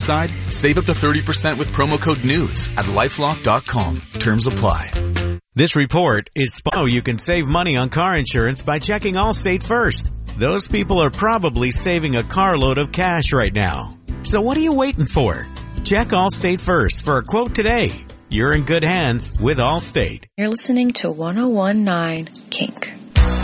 side? Save up to 30% with promo code NEWS at LifeLock.com. Terms apply. This report is so you can save money on car insurance by checking Allstate first. Those people are probably saving a carload of cash right now. So what are you waiting for? Check Allstate first for a quote today. You're in good hands with Allstate. You're listening to 101.9 Kink.